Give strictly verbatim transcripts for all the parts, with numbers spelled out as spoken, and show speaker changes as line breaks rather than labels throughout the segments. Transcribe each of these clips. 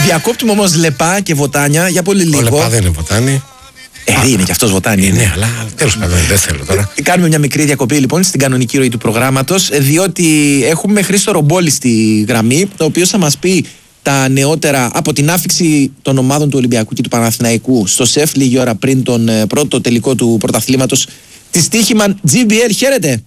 Διακόπτουμε όμως Λεπά και Βοτάνια για πολύ λίγο.
Ο Λεπά δεν είναι Βοτάνι.
Ε, είναι κι αυτός Βοτάνι.
Ε, ναι, αλλά τέλος πάντων δεν θέλω τώρα.
Κάνουμε μια μικρή διακοπή λοιπόν στην κανονική ροή του προγράμματος, διότι έχουμε Χρήστο Ρομπόλη στη γραμμή, ο οποίος θα μας πει τα νεότερα από την άφιξη των ομάδων του Ολυμπιακού και του Παναθηναϊκού στο ΣΕΦ λίγη ώρα πριν τον πρώτο τελικό του πρωταθλήματος της Τύχημαν τζι μπι ελ. Χαίρετε.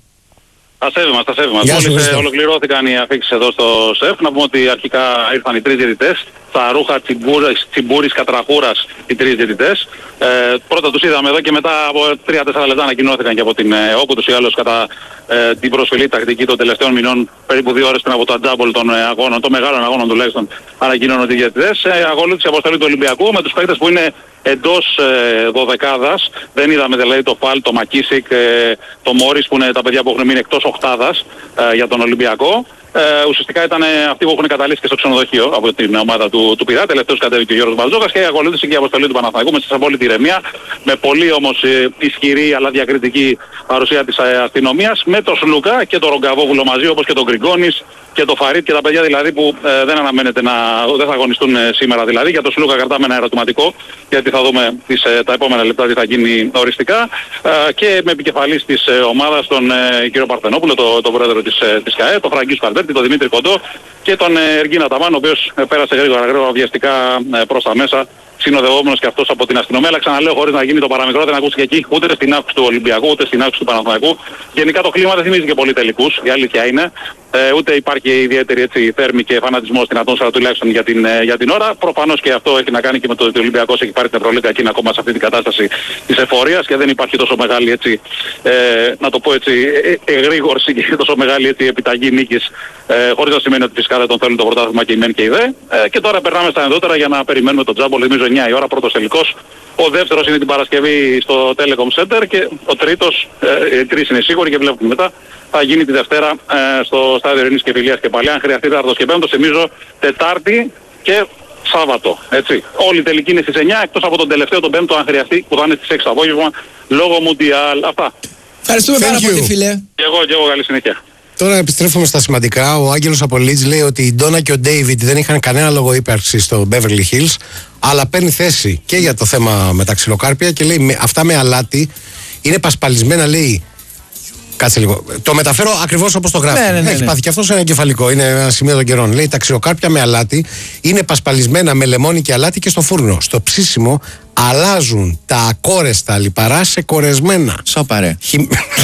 Τα σέβη μας, τα σέβη μας. Μόλις ε, ολοκληρώθηκαν οι αφήξεις εδώ στο ΣΕΦ, να πούμε ότι αρχικά ήρθαν οι τρεις διαιτητές, στα ρούχα τσιμπούρης, τσιμπούρης κατραχούρας οι τρεις διαιτητές. Ε, πρώτα τους είδαμε εδώ και μετά από τρία τέσσερα λεπτά ανακοινώθηκαν και από την ΕΟΚ, ούτως ή άλλως κατά ε, την προσφυλή τακτική των τελευταίων μηνών, περίπου δύο ώρες πριν από το αντζάμπολ των ε, αγώνων, των μεγάλων αγώνων τουλάχιστον, ανακοινώνονται οι διαιτητές. Ε, ακολούθησε η αποστολή του Ολυμπιακού με τους παίκτες που είναι εντός ε, δωδεκάδας. Δεν είδαμε δηλαδή το Φαλ, το Μακίσικ, ε, το Μόρις που είναι τα παιδιά που έχουν μείνει εκτός οκτάδας ε, για τον Ολυμπιακό. Ε, ουσιαστικά ήταν αυτοί που έχουν καταλήξει και στο ξενοδοχείο από την ομάδα του, του Πειραιά. Τελευταίος κατέβηκε ο Γιώργος Μπατζόκας και ακολούθησε και η αποστολή του Παναθηναϊκού με απόλυτη ηρεμία, με πολύ όμως ε, ισχυρή αλλά διακριτική παρουσία της ε, αστυνομίας, με τον Σλούκα και τον Ρογκαβόγλου μαζί, όπως και τον Γκριγκόνης και το Φαρίτ και τα παιδιά δηλαδή που ε, δεν αναμένεται να δεν θα αγωνιστούν ε, σήμερα δηλαδή. Για τον Σλούκα κρατάμε ένα ερωτηματικό, γιατί θα δούμε τις, ε, τα επόμενα λεπτά τι θα γίνει οριστικά, ε, και με επικεφαλής της ε, ομάδας τον ε, κύριο Παρθενόπουλο, τον το πρόεδρο της, ε, της ΚΑΕ, τον Φραγκίσκο Αλμπέρτη, τον Δημήτρη Κοντό και τον ε, Εργίνα Ταμάν, ο οποίος ε, πέρασε γρήγορα γρήγορα βιαστικά ε, προς τα μέσα, συνοδευόμενος και αυτός από την αστυνομία. Αλλά ξαναλέω, χωρίς να γίνει το παραμικρό, δεν ακούστηκε εκεί ούτε στην αύξηση του Ολυμπιακού ούτε στην αύξηση του Παναθηναϊκού. Γενικά το κλίμα δεν θυμίζει και πολύ τελικούς, η αλήθεια είναι. Ε, ούτε υπάρχει ιδιαίτερη έτσι, θέρμη και φανατισμό στην ατμόσφαιρα τουλάχιστον για την, ε, για την ώρα. Προφανώς και αυτό έχει να κάνει και με το ότι ο Ολυμπιακός έχει πάρει την Ευρωλίγκα και είναι ακόμα σε αυτή την κατάσταση της εφορίας και δεν υπάρχει τόσο μεγάλη έτσι, ε, να το πω έτσι, ε, εγρήγορση και τόσο μεγάλη έτσι, επιταγή νίκης, ε, χωρίς να σημαίνει ότι φυσικά δεν τον θέλουν το πρωτάθλημα και η ΜΕΝ και η ΔΕ. Ε, και τώρα περνάμε στα ενδότερα για να περιμένουμε τον τζάμπολ, νομίζω εννιά η ώρα, πρώτος τελικός. Ο δεύτερος είναι την Παρασκευή στο Telecom Center και ο τρίτος, ε, τρεις είναι σίγουροι και βλέπουμε μετά, θα γίνει τη Δευτέρα ε, στο Στάδιο Ειρήνης και Φιλίας και πάλι. Αν χρειαστεί Τετάρτος και Πέμπτος, θυμίζω Τετάρτη και Σάββατο. Έτσι. Όλη η τελική είναι στις εννιά, εκτός από τον τελευταίο, τον Πέμπτο, αν χρειαστεί, που θα είναι στις έξι το απόγευμα, λόγω Μουντιάλ. Αυτά.
Ευχαριστούμε πάρα πολύ, φίλε.
Και εγώ, και εγώ, καλή συνέχεια.
Τώρα επιστρέφουμε στα σημαντικά. Ο Άγγελος από Leeds λέει ότι η Ντόνα και ο Ντέιβιντ δεν είχαν κανένα λόγο ύπαρξη στο Beverly Hills, αλλά παίρνει θέση και για το θέμα με τα ξυλοκάρπια και λέει με, αυτά με αλάτι είναι πασπαλισμένα, λέει. Κάτσε λίγο. Το μεταφέρω ακριβώς όπως το γράφει.
Ναι, ναι, ναι,
Έχει
ναι.
πάθει και αυτό ένα εγκεφαλικό. Είναι ένα σημείο των καιρών. Λέει τα ξυλοκάρπια με αλάτι είναι πασπαλισμένα με λεμόνι και αλάτι και στο φούρνο. Στο ψήσιμο αλλάζουν τα ακόρεστα λιπαρά σε κορεσμένα.
Σοπαρέ.
Χι...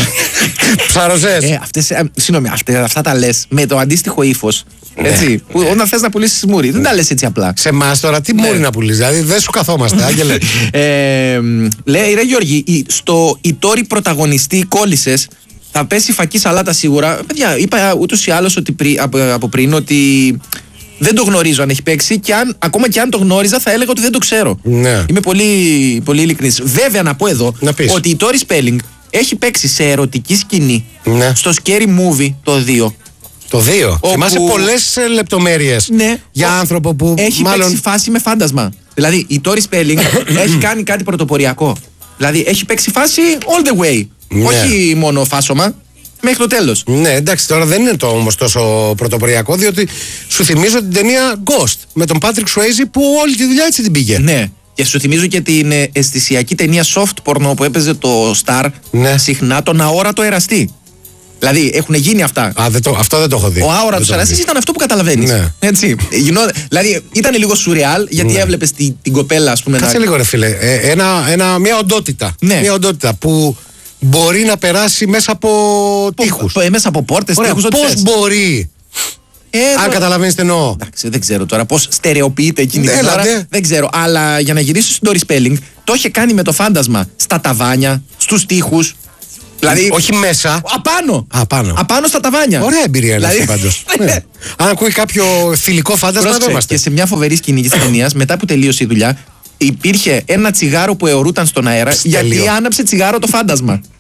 Ψαροζές.
Ε, αυτές, ε, συγγνώμη, αυτά, αυτά τα λες με το αντίστοιχο ύφος.
Ναι.
Έτσι. Που όταν θες να πουλήσεις μούρι, δεν τα λες έτσι απλά.
Σε εμάς τώρα τι
Ναι.
μπορεί να πουλήσει, δηλαδή δεν σου καθόμαστε, Άγγελε.
ε, λέει ρε Γιώργη, η- στο ητόρι πρωταγωνιστή κόλλησες, θα πέσει φακή σαλάτα σίγουρα. Παιδιά, είπα ούτως ή άλλως ότι πρι, από, από πριν ότι δεν το γνωρίζω αν έχει παίξει και αν, ακόμα και αν το γνώριζα θα έλεγα ότι δεν το ξέρω.
Ναι.
Είμαι πολύ, πολύ ειλικρινής. Βέβαια να πω εδώ
Να πεις.
ότι η Tori Spelling έχει παίξει σε ερωτική σκηνή
Ναι.
στο Scary Movie το δύο.
Το δύο.
Όπου-
Θυμάσαι πολλές ε, λεπτομέρειες
Ναι.
για άνθρωπο που
Έχει
μάλλον...
παίξει φάση με φάντασμα. Δηλαδή η Tori Spelling έχει κάνει κάτι πρωτοποριακό. Δηλαδή έχει παίξει φάση all the way.
Ναι.
Όχι μόνο φάσομα. Μέχρι το τέλος.
Ναι, εντάξει, τώρα δεν είναι το όμως τόσο πρωτοποριακό, διότι σου θυμίζω την ταινία Ghost με τον Patrick Swayze που όλη τη δουλειά έτσι την πήγε.
Ναι. Και σου θυμίζω και την ε, αισθησιακή ταινία soft porno που έπαιζε το Star
Ναι.
συχνά, τον αόρατο εραστή. Δηλαδή έχουν γίνει αυτά.
Α, δεν το, αυτό δεν το έχω δει.
Ο
Δεν
αόρατος
το έχω
εραστής
δει.
ήταν αυτό που καταλαβαίνεις.
Ναι.
Έτσι. Γινό, δηλαδή ήταν λίγο σουρεάλ γιατί
Ναι.
έβλεπες την, την κοπέλα, ας πούμε.
Κάτσε
να...
λίγο ρε φίλε, ε, ένα, ένα, μια οντότητα.
Ναι.
Μια οντότητα που μπορεί να περάσει μέσα από τείχους.
Πο- Μέσα από πόρτες,
Ωραία,
τείχους, ό,τι
πώς
θες.
μπορεί,
Ε,
αν
το-
καταλαβαίνεις τι εννοώ.
Εντάξει, δεν ξέρω τώρα πώς στερεοποιείται εκείνη την
Έλα,
ώρα.
ναι.
Δεν ξέρω. Αλλά για να γυρίσω στην Tori Spelling, το είχε κάνει με το φάντασμα στα ταβάνια, στους τοίχους. Δηλαδή.
Όχι μέσα.
Απάνω.
Απάνω.
Απάνω στα ταβάνια.
Ωραία εμπειρία είναι
Δηλαδή-
αυτή πάντως. Ναι. Αν ακούει κάποιο θηλυκό φάντασμα,
Πρόσεξε,
εδώ είμαστε.
και σε μια φοβερή σκηνή της ταινίας, μετά που τελείωσε η δουλειά, υπήρχε ένα τσιγάρο που αιωρούταν στον αέρα γιατί
τέλειο.
άναψε τσιγάρο το φάντασμα.